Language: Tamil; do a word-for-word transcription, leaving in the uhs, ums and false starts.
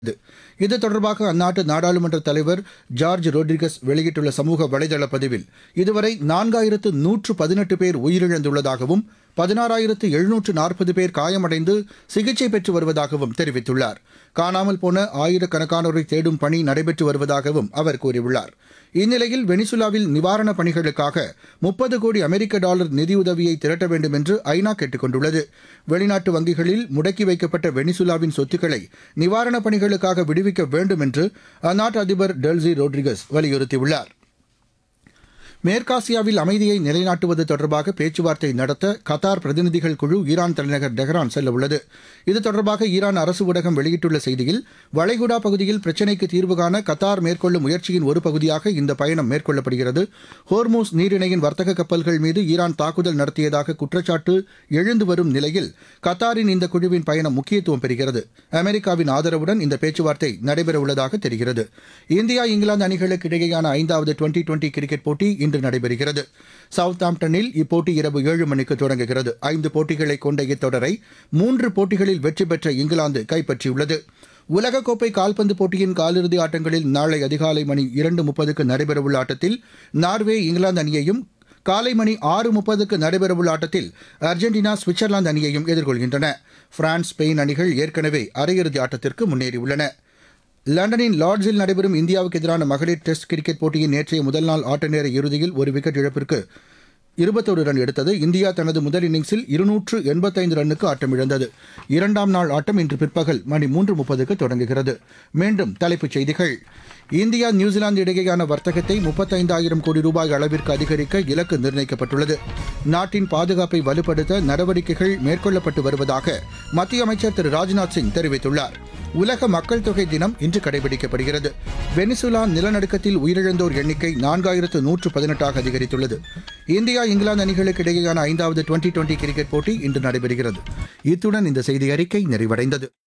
இது தொடர்பாக அந்நாட்டு நாடாளுமன்ற தலைவர் ஜார்ஜ் ரோட்ரிகஸ் வெளியிட்டுள்ள சமூக வலைதள பதிவில் இதுவரை நான்காயிரத்து நூற்று பதினெட்டு பேர் உயிரிழந்துள்ளதாகவும் பதினாறாயிரத்து எழுநூற்று நாற்பது பேர் காயமடைந்து சிகிச்சை பெற்று வருவதாகவும் தெரிவித்துள்ளார். காணாமல் போன ஆயிரக்கணக்கானோரை தேடும் பணி நடைபெற்று வருவதாகவும் அவர் கூறியுள்ளார். இந்நிலையில் வெனிசுலாவில் நிவாரணப் பணிகளுக்காக முப்பது கோடி அமெரிக்க டாலர் நிதியுதவியை திரட்ட வேண்டும் என்று ஐநா கேட்டுக் கொண்டுள்ளது. வெளிநாட்டு வங்கிகளில் முடக்கி வைக்கப்பட்ட வெனிசுலாவின் சொத்துக்களை நிவாரணப் பணிகளுக்காக விடுவிக்க வேண்டும் என்று அந்நாட்டு அதிபர் டெல்சி ரோட்ரிகஸ் வலியுறுத்தியுள்ளார். மேற்காசியாவில் அமைதியை நிலைநாட்டுவது தொடர்பாக பேச்சுவார்த்தை நடத்த கத்தார் பிரதிநிதிகள் குழு ஈரான் தலைநகர் டெஹ்ரான் செல்லவுள்ளது. இது தொடர்பாக ஈரான் அரசு ஊடகம் வெளியிட்டுள்ள செய்தியில், வளைகுடா பகுதியில் பிரச்சினைக்கு தீர்வு காண கத்தார் மேற்கொள்ளும் முயற்சியின் ஒரு பகுதியாக இந்த பயணம் மேற்கொள்ளப்படுகிறது. ஹோர்மூஸ் நீரிணையின் வர்த்தக கப்பல்கள் மீது ஈரான் தாக்குதல் நடத்தியதாக குற்றச்சாட்டு எழுந்து வரும் நிலையில் கத்தாரின் இந்த குழுவின் பயணம் முக்கியத்துவம் பெறுகிறது. அமெரிக்காவின் ஆதரவுடன் இந்த பேச்சுவார்த்தை நடைபெறவுள்ளதாக தெரிகிறது. இந்தியா இங்கிலாந்து அணிகளுக்கு இடையேயான ஐந்தாவது டுவெண்டி டுவெண்டி கிரிக்கெட் போட்டி இன்று நடைபெறுகிறது. சவுத்தாம்ப்டனில் இப்போட்டி இரவு ஏழு மணிக்கு தொடங்குகிறது. ஐந்து போட்டிகளை கொண்ட இத்தொடரை மூன்று போட்டிகளில் வெற்றி பெற்ற இங்கிலாந்து கைப்பற்றியுள்ளது. உலகக்கோப்பை கால்பந்து போட்டியின் காலிறுதி ஆட்டங்களில் நாளை அதிகாலை மணி இரண்டு முப்பதுக்கு நடைபெறவுள்ள ஆட்டத்தில் நார்வே இங்கிலாந்து அணியையும், காலை மணி ஆறு முப்பதுக்கு நடைபெறவுள்ள ஆட்டத்தில் அர்ஜென்டினா சுவிட்சர்லாந்து அணியையும் எதிர்கொள்கின்றன. பிரான்ஸ், ஸ்பெயின் அணிகள் ஏற்கனவே அரையிறுதி ஆட்டத்திற்கு முன்னேறியுள்ளன. லண்டனின் லார்ட்ஸில் நடைபெறும் இந்தியாவுக்கு எதிரான மகளிர் டெஸ்ட் கிரிக்கெட் போட்டியின் நேற்றைய முதல் நாள் ஆட்ட நேர இறுதியில் ஒரு விக்கெட் இழப்பிற்கு இருபத்தொரு ரன் எடுத்தது. இந்தியா தனது முதல் இன்னிங்ஸில் இருநூற்று எண்பத்தைந்து ரன்னுக்கு ஆட்டமிழந்தது. இரண்டாம் நாள் ஆட்டம் இன்று பிற்பகல் மணி மூன்று முப்பதுக்கு தொடங்குகிறது. மீண்டும் தலைப்புச் செய்திகள். இந்தியா நியூசிலாந்து இடையேயான வர்த்தகத்தை முப்பத்தைந்தாயிரம் கோடி ரூபாய் அளவிற்கு அதிகரிக்க இலக்கு நிர்ணயிக்கப்பட்டுள்ளது. நாட்டின் பாதுகாப்பை வலுப்படுத்த நடவடிக்கைகள் மேற்கொள்ளப்பட்டு வருவதாக மத்திய அமைச்சர் திரு ராஜ்நாத் சிங் தெரிவித்துள்ளார். உலக மக்கள் தொகை தினம் இன்று கடைபிடிக்கப்படுகிறது. வெனிசுலா நிலநடுக்கத்தில் உயிரிழந்தோர் எண்ணிக்கை நான்காயிரத்து நூற்று பதினெட்டாக அதிகரித்துள்ளது. இந்தியா இங்கிலாந்து அணிகளுக்கு இடையேயான ஐந்தாவது டுவெண்டி டுவெண்டி கிரிக்கெட் போட்டி இன்று நடைபெறுகிறது. இத்துடன் இந்த செய்தி அறிக்கை நிறைவடைந்தது.